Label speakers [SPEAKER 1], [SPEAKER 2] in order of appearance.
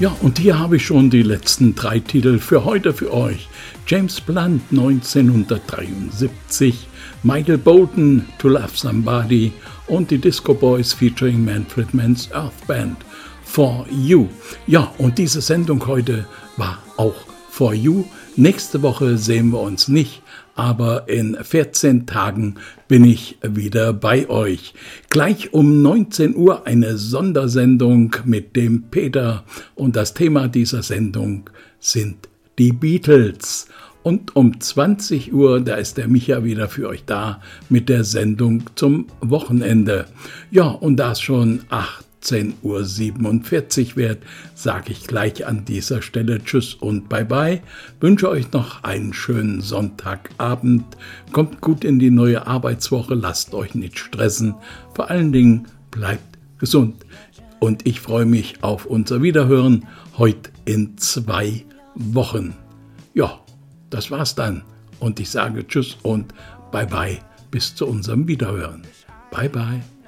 [SPEAKER 1] Ja, und hier habe ich schon die letzten 3 Titel für heute für euch. James Blunt 1973, Michael Bolton To Love Somebody und die Disco Boys featuring Manfred Mann's Earth Band For You. Ja, und diese Sendung heute war auch For You. Nächste Woche sehen wir uns nicht, aber in 14 Tagen bin ich wieder bei euch. Gleich um 19 Uhr eine Sondersendung mit dem Peter und das Thema dieser Sendung sind die Beatles. Und um 20 Uhr, da ist der Micha wieder für euch da mit der Sendung zum Wochenende. Ja, und da es schon 18:47 Uhr wird, sage ich gleich an dieser Stelle Tschüss und Bye-bye. Wünsche euch noch einen schönen Sonntagabend. Kommt gut in die neue Arbeitswoche, lasst euch nicht stressen. Vor allen Dingen bleibt gesund. Und ich freue mich auf unser Wiederhören heute in 2 Wochen. Ja, das war's dann. Und ich sage Tschüss und Bye-bye bis zu unserem Wiederhören. Bye-bye.